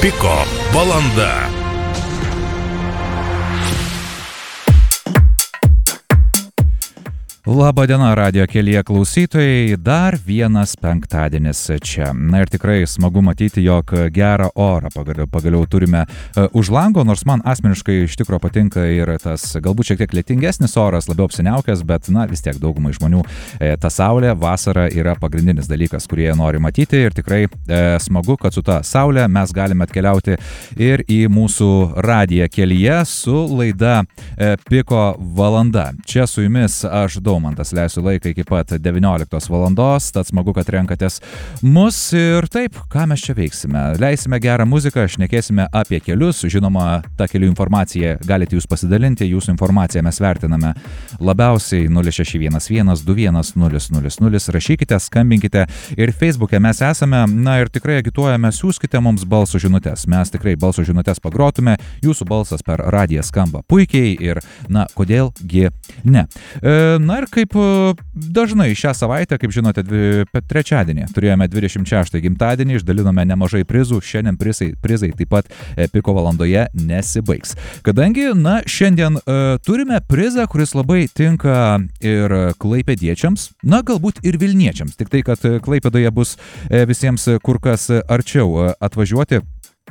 Piko valanda. Labadiena radijo kelyje klausytojai, dar vienas penktadienis čia. Na ir tikrai smagu matyti, jog gerą orą pagaliau turime už lango, nors man asmeniškai iš tikro patinka ir tas galbūt šiek tiek lietingesnis oras, labiau apsiniaukęs, bet vis tiek daugumai žmonių ta saulė, vasara yra pagrindinis dalykas, kurį jie nori matyti ir tikrai smagu, kad su ta saulė mes galime atkeliauti ir į mūsų radiją kelyje su laida Piko valanda. Čia su jumis aš Daumantas leisiu laiką iki pat 19 valandos, tad smagu, kad renkatės mus ir taip, ką mes čia veiksime. Leisime gerą muziką, šnekėsime apie kelius, žinoma, tą kelių informaciją galite jūs pasidalinti, jūsų informaciją mes vertiname labiausiai 0611210000, rašykite, skambinkite ir Facebook'e mes esame, na ir tikrai agituojame, siųskite mums balso žinutes, mes tikrai balso žinutes pagrotume, jūsų balsas per radiją skamba puikiai ir, na, kodėlgi ne. Na ir kaip dažnai šią savaitę, kaip žinote, trečiadienį turėjome 26 gimtadienį, išdalinome nemažai prizų, šiandien prizai taip pat Piko valandoje nesibaigs. Kadangi, na, šiandien turime prizą, kuris labai tinka ir klaipėdiečiams, na, galbūt ir vilniečiams, tik tai, kad Klaipėdoje bus visiems kur kas arčiau atvažiuoti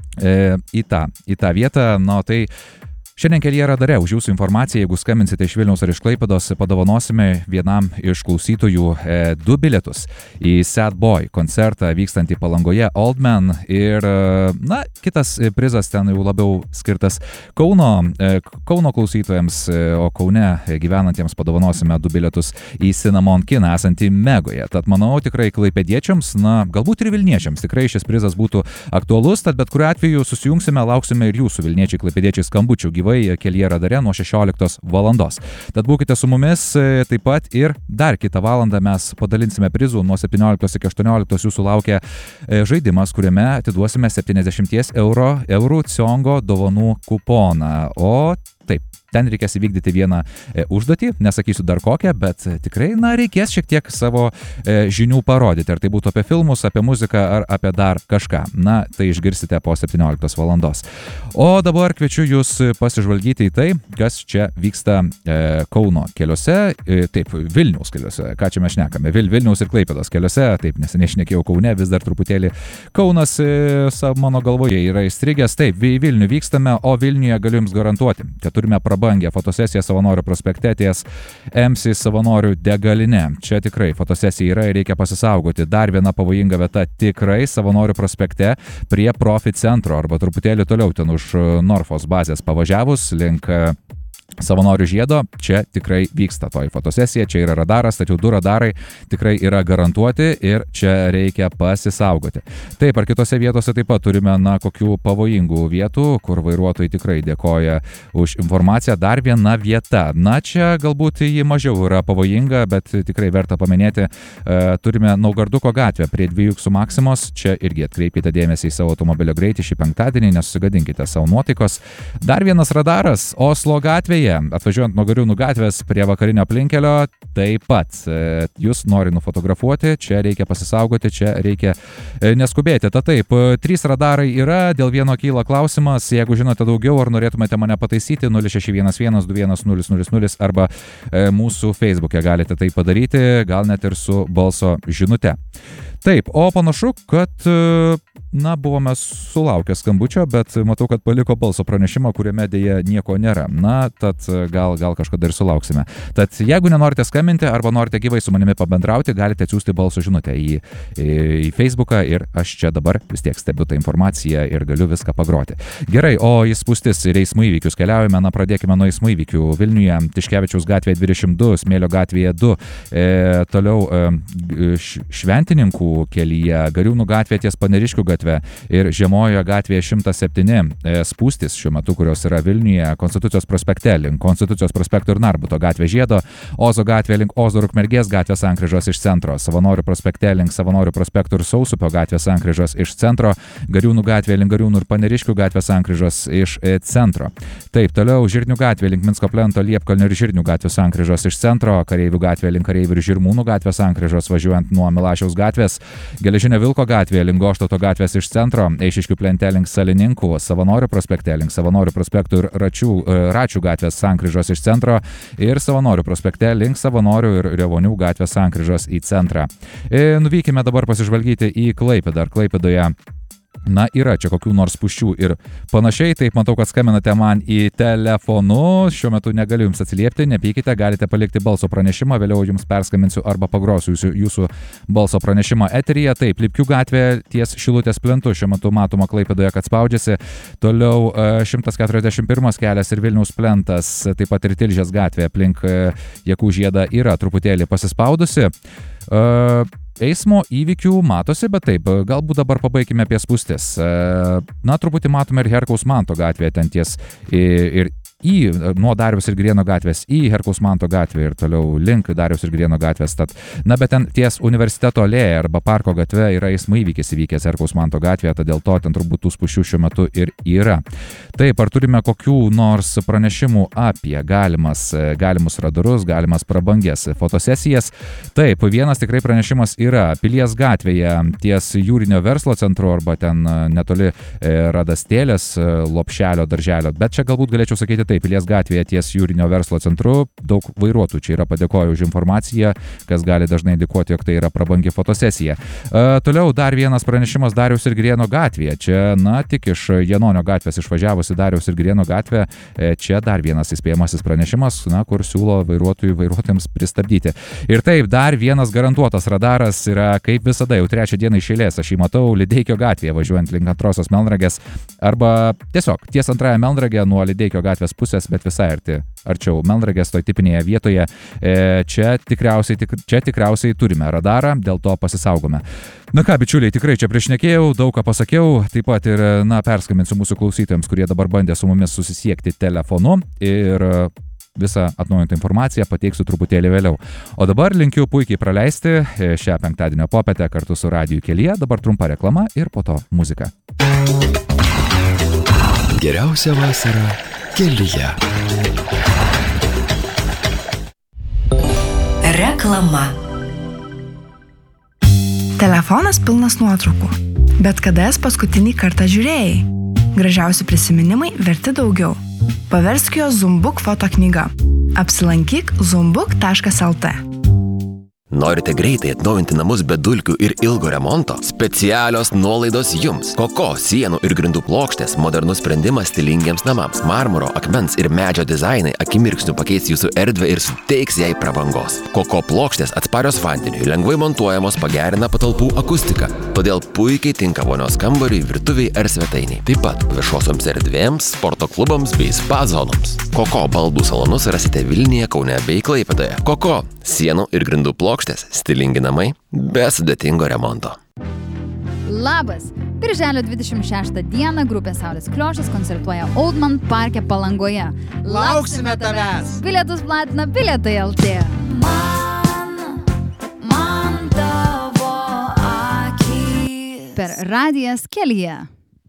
į tą vietą, na, tai šiandien kelyje radare už jūsų informaciją, jeigu skambinsite iš Vilniaus ar iš Klaipėdos, padovanosime vienam iš klausytojų 2 bilietus į Sad Boy koncertą vykstantį Palangoje Oldman ir, na, kitas prizas ten jau labiau skirtas Kauno klausytojams, o Kaune gyvenantiems padovanosime 2 bilietus į Cinnamon kiną esantį Megoje. Tad manau tikrai klaipėdiečiams, na, galbūt ir vilniečiams tikrai šis prizas būtų aktualus, tad bet kuriuo atveju susijungsime, lauksime ir jūsų vilniečiai klaipėdiečiai skambučių gyvai kelyje radare nuo 16 valandos. Tad būkite su mumis taip pat ir dar kitą valandą mes padalinsime prizų nuo 17 iki 18 jūsų laukia žaidimas, kuriame atiduosime 70 eurų Ciongo dovanų kuponą. O taip, ten reikės įvykdyti vieną užduotį, nesakysiu dar kokią, bet tikrai, na, reikės šiek tiek savo žinių parodyti. Ar tai būtų apie filmus, apie muziką, ar apie dar kažką. Na, tai išgirsite po 17 valandos. O dabar kviečiu jūs pasižvalgyti į tai, kas čia vyksta Kauno keliuose, taip, Vilniaus keliuose, ką čia mes šnekame, Vilniaus ir Klaipėdos keliuose, taip, neseniai šnekėjau Kaune, vis dar truputėlį Kaunas mano galvoje yra įstrigęs, taip, į Vilnių vykstame, o Vilniuje galiu jums garantuoti, kad turime prabangę fotosesiją Savanorių prospekte ties MC Savanorių degaline. Čia tikrai fotosesija yra ir reikia pasisaugoti. Dar viena pavojinga vieta tikrai Savanorių prospekte prie Profit centro arba truputėlį toliau ten už Norfos bazės pavažiavus link Savanorių žiedo, čia tikrai vyksta toji fotosesija, čia yra radaras, tačiau 2 radarai tikrai yra garantuoti ir čia reikia pasisaugoti. Taip, ar kitose vietose taip pat turime, na, kokių pavojingų vietų, kur vairuotojai tikrai dėkoja už informaciją. Dar viena vieta, na, čia galbūt ji mažiau yra pavojinga, bet tikrai verta paminėti, turime Naugarduko gatvę prie 2 Juksų Maksimos, čia irgi atkreipkite dėmesį į savo automobilio greitį šį penktadienį, nesusigadinkite savo nuotaikos. Dar vienas radaras Oslo gatvėje, atvažiuojant nuo Gariūnų gatvės prie vakarinio aplinkelio, taip pat jūs nori nufotografuoti, čia reikia pasisaugoti, čia reikia neskubėti. Tad taip, 3 radarai yra, dėl vieno kyla klausimas, jeigu žinote daugiau ar norėtumėte mane pataisyti, 0611210000 arba mūsų Facebook'e galite tai padaryti, gal net ir su balso žinute. Taip, o panašu, kad, na, buvome sulaukę skambučio, bet matau, kad paliko balso pranešimą, kuriame dėja nieko nėra. Na, tad gal kažkada ir sulauksime. Tad jeigu nenorite skambinti arba norite gyvai su manimi pabendrauti, galite atsiųsti balso žinutę į Facebooką ir aš čia dabar vis tiek stebiu tą informaciją ir galiu viską pagroti. Gerai, o į spūstis ir eismų įvykius keliaujame, na, pradėkime nuo eismų įvykių. Vilniuje Tiškevičiaus gatvėje 22, Smėlio gatvėje 2, toliau Šventininkų kelyje, Gariūnų gatvėje ties Paneriškių gatvė ir Žemojoje gatvėje 107 spūstis šiuo metu, kurios yra Vilniuje, Konstitucijos prospekte link Konstitucijos prospekto ir Narbuto gatvė žiedo, Ozo gatvė link Ozo ir Ukmergės gatvės sankryžos iš centro, Savanorių prospekte link Savanorių prospekto ir Sausupio gatvės sankryžos iš centro, Gariūnų gatvė link Gariūnų ir Paneriškių gatvės sankryžos iš centro. Taip, toliau Žirnių gatvė link Minsko plento, Liepkalnio ir Žirnių gatvės sankryžos iš centro, Kareivių gatvė link Kareivių ir Žirmūnų gatvės sankryžos važiuojant nuo Milašiaus gatvės, Geležinio Vilko gatvėje, link Goštauto gatvės iš centro, Eišiškių plente link Salininkų, Savanorių prospekte link Savanorių prospektų ir Račių gatvės sankryžos iš centro ir Savanorių prospekte link Savanorių ir Revonių gatvės sankryžos į centrą. Nuvykime dabar pasižvalgyti į Klaipėdą. Ar Klaipėdoje yra čia kokių nors spūsčių ir panašiai, taip matau, kad skambinate man į telefonu, šiuo metu negaliu jums atsiliepti, nepykite, galite palikti balso pranešimą, vėliau jums perskambinsiu arba pagrosiu jūsų balso pranešimą eteryje. Taip, Lipkių gatvė ties Šilutės plentu, šiuo metu matoma Klaipėdoje, kad spaudžiasi, toliau 141 kelias ir Vilniaus plentas, taip pat ir Tilžės gatvė aplink Jakų žiedą yra truputėlį pasispaudusi. Eismo įvykių matosi, bet taip, galbūt dabar pabaigime apie spūstis. Truputį matome ir Herkaus Manto gatvėje, ten ties ir nuo Dariaus ir Girėno gatvės į Herkaus Manto gatvę ir toliau link Dariaus ir Girėno gatvės. Bet ten ties Universiteto alėja arba Parko gatve yra eismo įvykis įvykęs Herkaus Manto gatvėje, todėl to ten turbūt tų spūsčių šiuo metu ir yra. Taip, ar turime kokių nors pranešimų apie galimus radarus, galimas prabangės fotosesijas? Taip, vienas tikrai pranešimas yra Pilies gatvėje ties Jūrinio verslo centru arba ten netoli Radastėlės, Lopšelio darželio, bet čia galbūt galėčiau sakyti taip, Pilies gatvėje ties Jūrinio verslo centru daug vairuotojų čia yra padėkoję už informaciją, kas gali dažnai indikuoti, jog tai yra prabangi fotosesija. Toliau dar vienas pranešimas Dariaus ir Girėno gatvėje. Čia, tik iš Janonio gatvės išvažiavusi Dariaus ir Girėno gatvė, čia dar vienas įspėjamasis pranešimas, kur siūlo vairuotojams pristabdyti. Ir taip, dar vienas garantuotas radaras yra, kaip visada, jau trečią dieną iš eilės. Aš jį matau Lideikio gatvėje, važiuojant link antrosios Melnragės, arba tiesiog ties antrąją Melnragę nuo Lideikio gatvės pusės, bet visai arčiau Melnragės, toj tipinėje vietoje. Čia tikriausiai turime radarą, dėl to pasisaugome. Ką, bičiuliai, tikrai čia priešnekėjau, daug ką pasakiau, taip pat ir, perskambinsiu mūsų klausytojams, kurie dabar bandė su mumis susisiekti telefonu ir visą atnaujintą informaciją pateiksiu truputėlį vėliau. O dabar linkiu puikiai praleisti šią penktadienio popietę kartu su Radiju kelyje, dabar trumpa reklama ir po to muzika. Geriausia vasara kelyje. Reklama. Telefonas pilnas nuotraukų. Bet kada jas paskutinį kartą žiūrėjai? Gražiausi prisiminimai verti daugiau. Paversk juos Zoombook foto knyga. Apsilankyk zoombook.lt. Norite greitai atnaujinti namus be dulkių ir ilgo remonto? Specialios nuolaidos jums. Koko sienų ir grindų plokštės modernus sprendimas stilingiems namams. Marmuro, akmens ir medžio dizainai akimirksniu pakeis jūsų erdvę ir suteiks jai prabangos. Koko plokštės atsparios vandeniui, lengvai montuojamos, pagerina patalpų akustiką. Todėl puikiai tinka vonios kambariui, virtuviai ar svetainiai. Taip pat viešosioms erdvėms, sporto klubams bei spa zonoms. Koko baldų salonus rasite Vilniuje, Kaune bei Klaipėdoje. Koko sienų ir grindų plokštės, stilingi namai be sudėtingo remonto. Labas! Birželio 26 dieną grupė Saulės Kliošas koncertuoja Oldman parke Palangoje. Lauksime tavęs! Bilietus platina Bilietai LT. Man tavo akys. Per Radijas kelyje.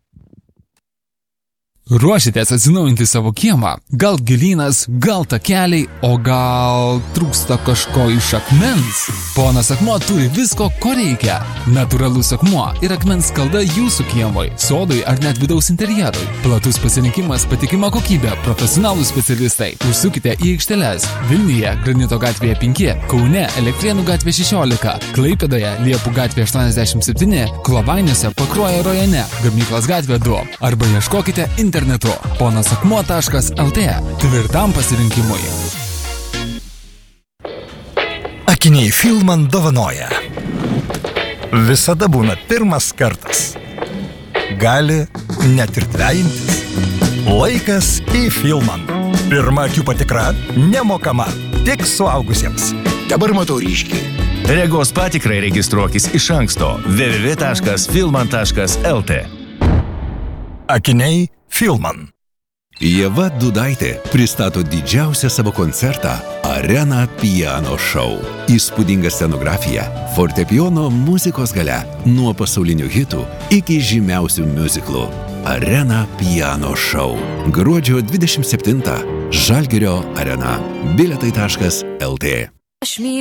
Ruošitės atsinaujinti savo kiemą? Gal gėlynas, gal takeliai, o gal trūksta kažko iš akmens? Ponas Akmuo turi visko, ko reikia. Natūralus akmuo ir akmens skalda jūsų kiemui, sodui ar net vidaus interjerui. Platus pasirinkimas, patikima kokybė, profesionalūs specialistai. Užsukite į aikšteles. Vilniuje Granito gatvėje 5, Kaune Elektrėnų gatvė 16, Klaipėdoje Liepų gatvė 87, Klovainiuose Pakruojo rajone Gamyklos gatvė 2 arba ieškokite internetu ponasakmuo.lt tvirtam pasirinkimui. Akiniai Filman dovanoja. Visada būna pirmas kartas. Gali net ir dvejintis. Laikas į Filman. Pirma akių patikra nemokama, tik suaugusiems. Dabar matau ryškiai. Regos patikrai registruokis iš anksto www.filman.lt. Akiniai Filman. Ieva Dudaitė pristato didžiausią savo koncertą Arena Piano Show. Įspūdinga scenografija, fortepijono muzikos galia, nuo pasaulinių hitų iki žymiausių miuziklų. Arena Piano Show. Gruodžio 27. Žalgirio arena. Bilietai.lt.